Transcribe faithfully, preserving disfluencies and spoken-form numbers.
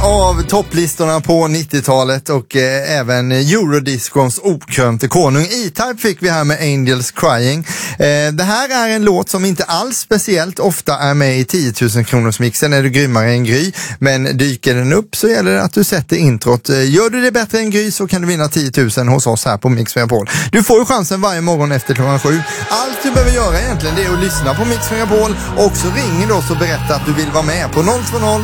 av topplistorna på nittiotalet och eh, även Eurodiscons okrönte konung. E-Type fick vi här med Angels Crying. Eh, det här är en låt som inte alls speciellt ofta är med i tio tusen kronors mixen. Är du grymmare än Gry, men dyker den upp så gäller det att du sätter introt. Eh, gör du det bättre än Gry så kan du vinna tio tusen hos oss här på Mix Megapol. Du får ju chansen varje morgon efter klockan sju. Allt du behöver göra egentligen det är att lyssna på Mix Megapol och så ringer du oss och berätta att du vill vara med på noll två noll